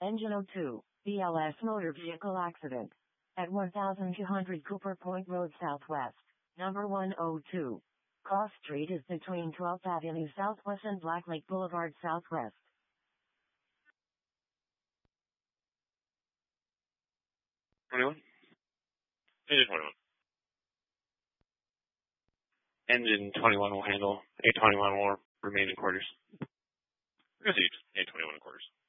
Engine 02, BLS motor vehicle accident. At 1200 Cooper Point Road Southwest, number 102. Cross Street is between 12th Avenue Southwest and Black Lake Boulevard Southwest. Engine 21. Engine 21 will handle. A21 will remain in quarters. Proceed. A21 in quarters.